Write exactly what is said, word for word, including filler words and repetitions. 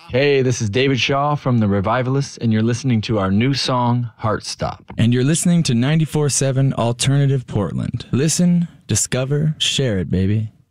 Hey, this is David Shaw from The Revivalists, and you're listening to our new song, Heartstop. And you're listening to ninety-four point seven Alternative Portland. Listen, discover, share it, baby.